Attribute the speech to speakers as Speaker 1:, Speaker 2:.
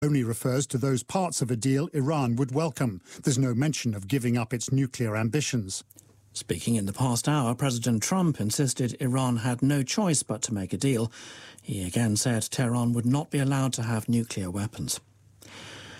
Speaker 1: only refers to those parts of a deal Iran would welcome. There's no mention of giving up its nuclear ambitions.
Speaker 2: Speaking in the past hour, President Trump insisted Iran had no choice but to make a deal. He again said Tehran would not be allowed to have nuclear weapons.